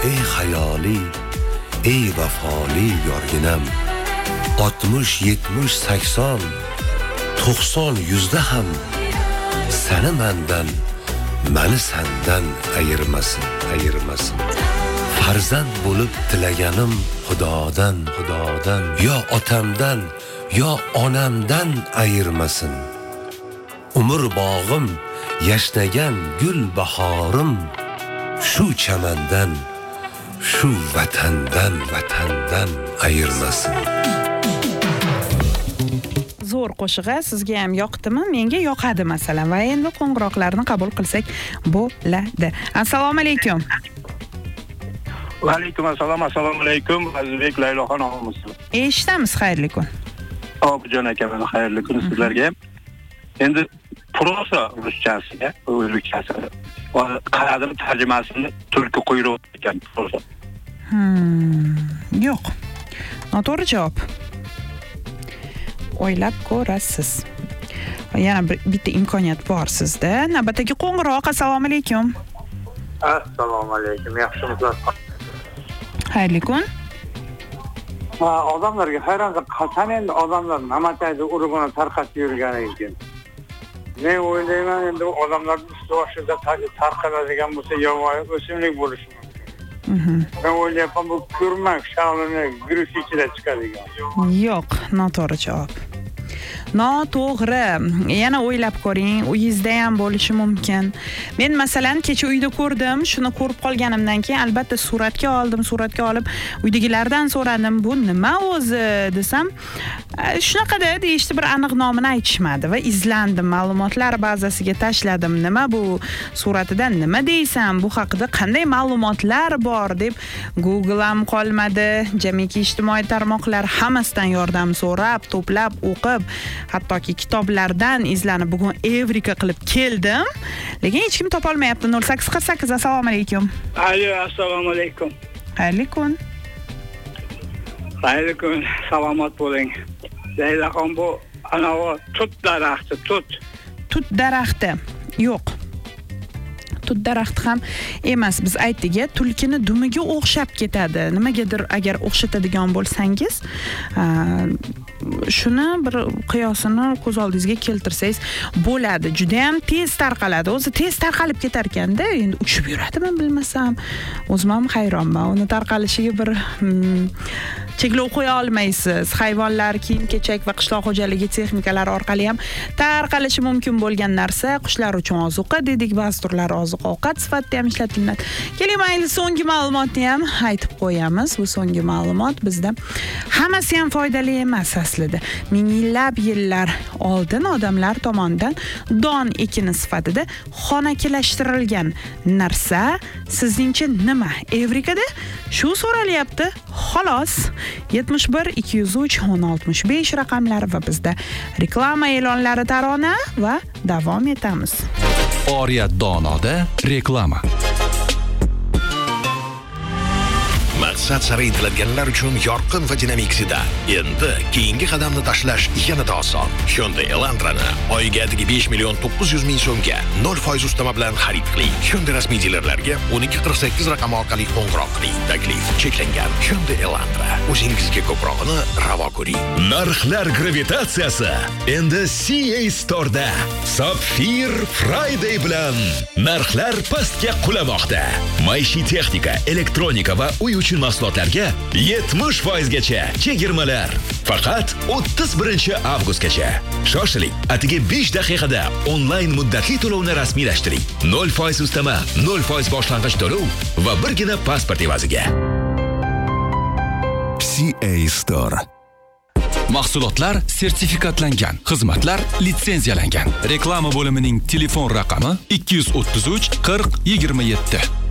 ey hayoli, ey vafoli yorginam. 60, 70, 80, 90, 100'da ham seni mendan, meni sendan ayırmasın. Farzand bo'lib tilaganim Xudodan, yo otamdan, yo onamdan ayırmasın. Umr bog'im, yashnagan gul bahorim, shu chamandan, shu vatandan ayırmasın. Zo'r qo'shig'i sizga ham yoqdimi? Menga yoqadi masalan. Va endi qo'ng'iroqlarni qabul qilsak bo'ladi. Assalomu alaykum. Va alaykum assalom, assalomu alaykum. Azizbek Layloxon og'amiz. Eshitamiz, xayrli kun. Objon aka, mana xayrli kun sizlarga ham. Endi prosa ruschasiga, o'zbekchasi. Qaradim tarjimasini turki quyruq ekan prosa. Yo'q. Noto'g'ri javob. O'ylab ko'rasiz. Yana bitta imkoniyat bor sizda. Navbatdagi qo'ng'iroq. Assalomu alaykum. Assalomu alaykum. Yaxshimisizlar? Xayrli kun. Odamlarga hayron qolsam, endi odamlar namatayda urug'ini tarqatib yurgan ekan. Men o'ylayman, endi odamlar ustuvashida tarqaladigan bo'lsa, yovvoyi o'simlik bo'lishi mumkin. Men o'ylayapman, bu kurmak shavlini virus ichida chiqadigan. Yo'q, noto'g'ri javob. Noto'g'ri. Yana o'ylab ko'ring, uyingizda ham bo'lishi mumkin. Men masalan kecha uyda ko'rdim, shuni ko'rib qolganimdan keyin albatta suratga olib uydagilardan so'radim, bu nima o'zi desam, shunaqada deyishdi, bir aniq nomini aytishmadi va izlandim, ma'lumotlar bazasiga tashladim. Nima bu suratidan nima deysan, bu haqida qanday ma'lumotlar bor deb Google ham qolmadi, jamiki ijtimoiy tarmoqlar hammasidan yordam so'rab, to'plab o'qib, hattoki kitoblardan izlanib bugun Evrika qilib keldim. Lekin hech kim topa olmayapti. 0848 assalomu alaykum. Assalomu alaykum. Xayrli kun. Xayrli kun. Salomat bo'ling. Laylaxon, bu anavi tut daraxti, Tut daraxti. Yo'q. Tut daraxti ham emas. Biz aytdik, tulkini dumiga o'xshab ketadi. Nimagadir agar o'xshatadigan bo'lsangiz, shuni bir qiyosini ko'z oldingizga keltirsangiz bo'ladi. Juda ham tez tarqaladi. O'zi tez tarqalib ketar ekanda, endi uchib yuradimi bilmasam. O'zim ham hayronman. Uni tarqalishiga bir cheklov qo'ya olmaysiz. Hayvonlar, kiyim-kechak va qishloq xo'jaligi texnikalari orqali ham tarqalishi mumkin bo'lgan narsa qushlar uchun ozuqa dedik, ba'zi turlar oziq-ovqat sifatida ham ishlatiladi. Keling, mayli so'nggi ma'lumotni ham aytib qo'yamiz. Bu so'nggi ma'lumot bizda hammasi ham foydali emas aslida. Minglab yillar oldin odamlar tomonidan don ekini sifatida xonakilashtirilgan narsa sizningcha nima? Evrikada shu so'ralyapti. Xolos. 71 203 1065 raqamlari va bizda reklama e'lonlari tarona va davom etamiz. Oriyat donoda reklama. Maqsad sari intiladiganlar uchun yorqin va dinamik sedan. Endi keyingi qadamni tashlash yanada oson. Hyundai Elantra'ni oyiga 5 million 900 ming so'mga 0% ustama bilan xarid qiling. Hyundai rasmiy dilerlarga 1248 raqami orqali qo'ng'iroq qiling. Taklif cheklangan. Hyundai Elantra. O'zingizga ko'prog'ini ravo ko'ring. Narxlar gravitatsiyasi endi CA Store'da. Sapphire Friday bilan narxlar pastga qulamoqda. Maishiy texnika, elektronika va uy uchun mahsulotlarga 70% gacha chegirmalar. Faqat 31 avgustgacha. Shoshiling, atigi 5 daqiqada onlayn muddatli to'lovni rasmiylashtiring. 0% ustama, 0% boshlang'ich to'lov va birgina pasport evaziga. CA Store. Mahsulotlar sertifikatlangan, xizmatlar litsenziyalangan. Reklama bo'limining telefon raqami 233 40 27.